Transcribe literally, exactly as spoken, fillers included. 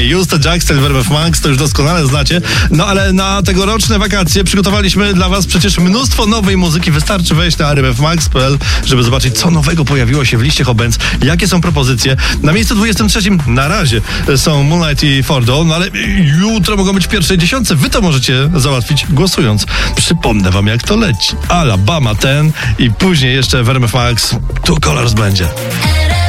dokładnie. Houston Jackson, W R M F Max, to już doskonale znacie. No ale na tegoroczne wakacje przygotowaliśmy dla was przecież mnóstwo nowej muzyki. Wystarczy wejść na r m f max kropka p l, żeby zobaczyć, co nowego pojawiło się w liście Hobbenz, jakie są propozycje. Na miejscu dwudziestym trzecim na razie są Moonlight i Fordo, no ale jutro mogą być w pierwszej dziesiątce. Wy to możecie załatwić głosując. Przypomnę wam, jak to leci. Alabama ten i później jeszcze w R M F Max Two Colors będzie.